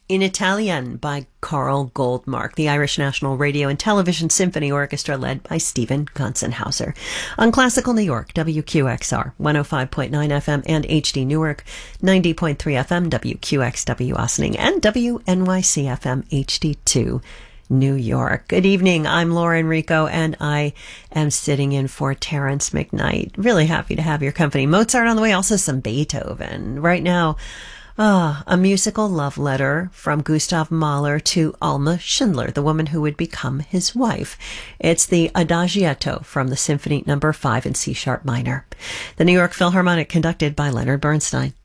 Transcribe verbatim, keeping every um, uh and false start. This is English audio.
In Italian by Carl Goldmark, the Irish National Radio and Television Symphony Orchestra led by Stephen Gonsenhauser. On Classical New York, W Q X R, one oh five point nine F M and H D Newark, ninety point three F M, W Q X W Ossining, and W N Y C F M H D two. New York. Good evening. I'm Laura Enrico, and I am sitting in for Terrence McKnight. Really happy to have your company. Mozart on the way, also some Beethoven. Right now, ah, a musical love letter from Gustav Mahler to Alma Schindler, the woman who would become his wife. It's the Adagietto from the Symphony Number five in C-sharp minor. The New York Philharmonic, conducted by Leonard Bernstein.